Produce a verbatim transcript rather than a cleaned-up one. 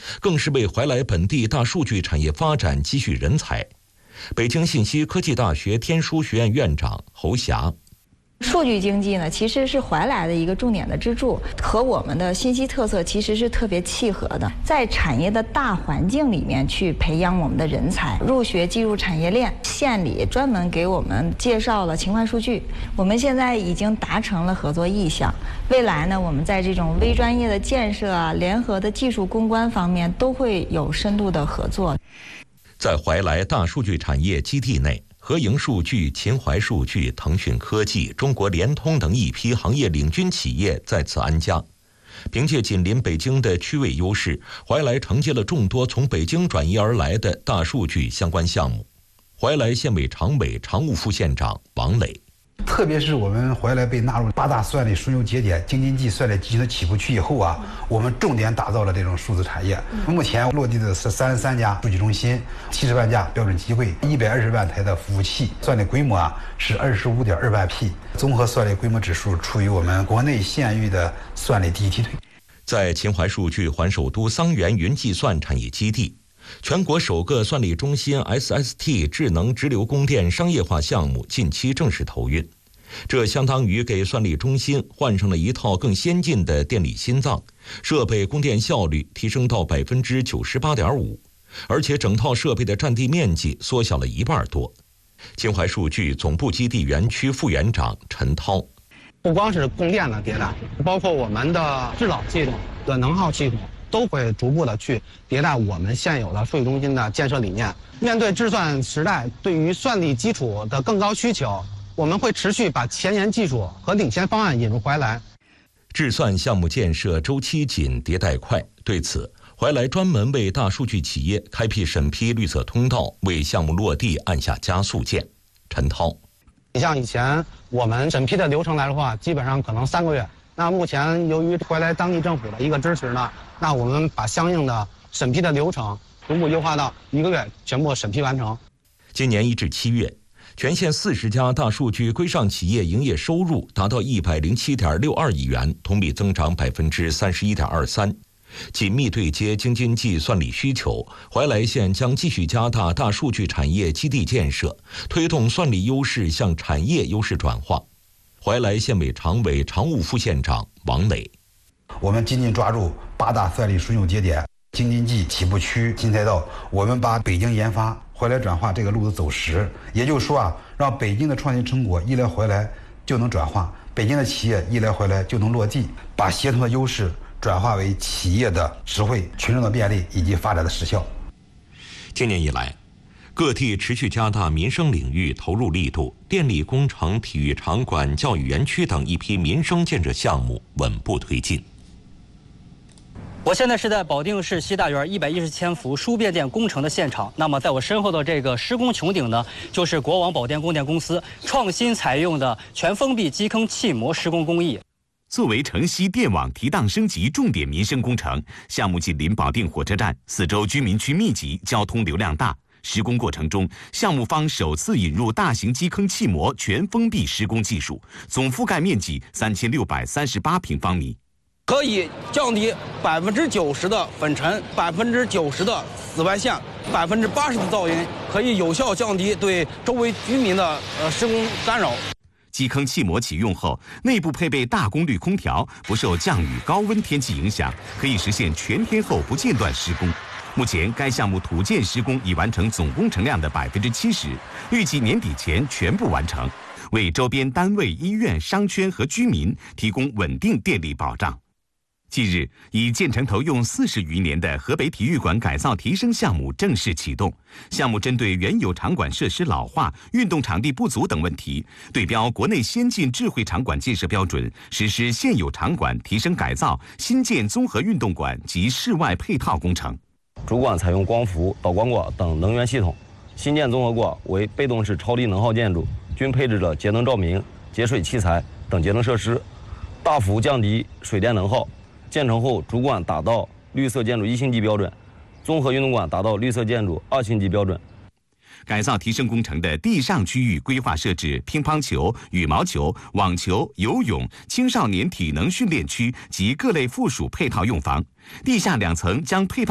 更是为怀来本地大数据产业发展积蓄人才。北京信息科技大学天书学院院长侯霞。 数据经济呢，其实是怀来的一个重点的支柱，和我们的信息特色其实是特别契合的。在产业的大环境里面去培养我们的人才，入学进入产业链。县里专门给我们介绍了秦淮数据，我们现在已经达成了合作意向。未来呢，我们在这种微专业的建设啊、联合的技术攻关方面都会有深度的合作。 在怀来大数据产业基地内，合营数据、秦淮数据、腾讯科技、中国联通等一批行业领军企业在此安家。凭借紧邻北京的区位优势，怀来承接了众多从北京转移而来的大数据相关项目。怀来县委常委、常务副县长王磊。 特别是我们怀来被纳入八大算力枢纽节点京津冀算力集群的起步区以后啊，我们重点打造了这种数字产业。目前落地的是三十三家数据中心，七十万架标准机柜，一百二十万台的服务器，算力规模啊是二十五点二万 P， 综合算力规模指数处于我们国内县域的算力第一梯队。 在秦淮数据环首都桑园云计算产业基地，全国首个算力中心 S S T 智能直流供电商业化项目近期正式投运，这相当于给算力中心换上了一套更先进的电力心脏，设备供电效率提升到百分之九十八点五，而且整套设备的占地面积缩小了一半多。秦淮数据总部基地园区副园长陈涛。 不光是供电的迭代，包括我们的制导系统的能耗系统，都会逐步的去迭代我们现有的数据中心的建设理念。面对智算时代对于算力基础的更高需求，我们会持续把前沿技术和领先方案引入怀来。 智算项目建设周期紧、迭代快，对此，怀来专门为大数据企业开辟审批绿色通道，为项目落地按下加速键。陈涛。 你像以前我们审批的流程来的话，基本上可能三个月。那目前由于怀来当地政府的一个支持呢，那我们把相应的审批的流程逐步优化到一个月全部审批完成。 今年一至七月，全县四十家大数据规上企业营业收入达到一百零七点六二亿元，同比增长百分之三十一点二三。紧密对接京津冀算力需求，怀来县将继续加大大数据产业基地建设，推动算力优势向产业优势转化。怀来县委常委、常务副县长王磊。 我们紧紧抓住八大算力枢纽节点、京津冀起步区新赛道，我们把北京研发、怀来转化这个路子走实。也就是说啊，让北京的创新成果一来怀来就能转化，北京的企业一来怀来就能落地，把协同的优势转化为企业的实惠、群众的便利以及发展的实效。 今年以来，各地持续加大民生领域投入力度，电力工程、体育场馆、教育园区等一批民生建设项目稳步推进。 我现在是在保定市西大园一百一十千伏输变电工程的现场。那么在我身后的这个施工穹顶呢，就是国网宝电供电公司创新采用的全封闭基坑气膜施工工艺。 作为城西电网提档升级重点民生工程，项目紧邻保定火车站，四周居民区密集，交通流量大。施工过程中，项目方首次引入大型基坑气膜全封闭施工技术，总覆盖面积三千六百三十八平方米， 可以降低百分之九十的粉尘、百分之九十的紫外线、百分之八十的噪音，可以有效降低对周围居民的呃施工干扰。 基坑气膜启用后，内部配备大功率空调，不受降雨、高温天气影响，可以实现全天候不间断施工。目前，该项目土建施工已完成总工程量的百分之七十，预计年底前全部完成，为周边单位、医院、商圈和居民提供稳定电力保障。近日，已建成投用四十余年的河北体育馆改造提升项目正式启动。项目针对原有场馆设施老化、运动场地不足等问题，对标国内先进智慧场馆建设标准，实施现有场馆提升改造、新建综合运动馆及室外配套工程。 主馆采用光伏、导光管等能源系统，新建综合馆为被动式超低能耗建筑，均配置了节能照明、节水器材等节能设施，大幅降低水电能耗。建成后，主馆达到绿色建筑一星级标准，综合运动馆达到绿色建筑二星级标准。 改造提升工程的地上区域规划设置乒乓球、羽毛球、网球、游泳、青少年体能训练区及各类附属配套用房，地下两层将配套